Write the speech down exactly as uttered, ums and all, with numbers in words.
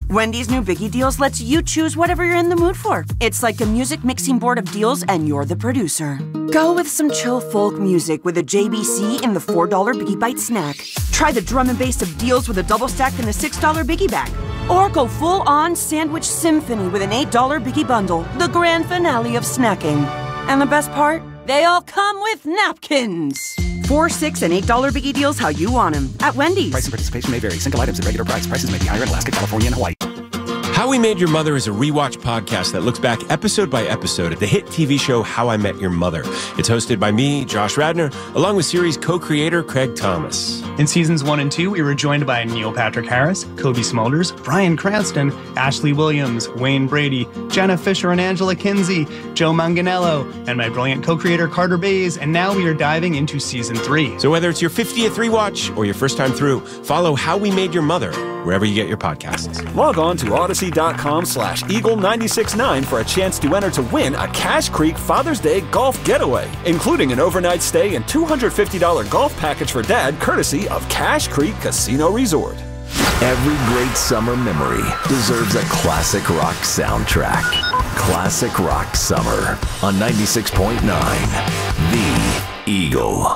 Wendy's new Biggie Deals lets you choose whatever you're in the mood for. It's like a music mixing board of deals, and you're the producer. Go with some chill folk music with a J B C in the four dollar Biggie Bite snack. Try the drum and bass of deals with a double stack in the six dollar Biggie Bag. Or go full-on sandwich symphony with an eight dollar Biggie Bundle, the grand finale of snacking. And the best part? They all come with napkins. Four, six, and eight dollar Biggie Deals how you want them at Wendy's. Price and participation may vary. Single items at regular price. Prices may be higher in Alaska, California, and Hawaii. How We Made Your Mother is a rewatch podcast that looks back episode by episode at the hit T V show How I Met Your Mother. It's hosted by me, Josh Radnor, along with series co-creator Craig Thomas. In seasons one and two, we were joined by Neil Patrick Harris, Kobe Smulders, Bryan Cranston, Ashley Williams, Wayne Brady, Jenna Fisher and Angela Kinsey, Joe Manganiello, and my brilliant co-creator Carter Bays, and now we are diving into season three. So whether it's your fiftieth rewatch or your first time through, follow How We Made Your Mother wherever you get your podcasts. Log on to odyssey.com slash eagle nine six nine for a chance to enter to win a Cache Creek Father's Day golf getaway, including an overnight stay and two hundred fifty dollars golf package for dad, courtesy of Cache Creek Casino Resort. Every great summer memory deserves a classic rock soundtrack. Classic Rock Summer on ninety-six point nine The Eagle.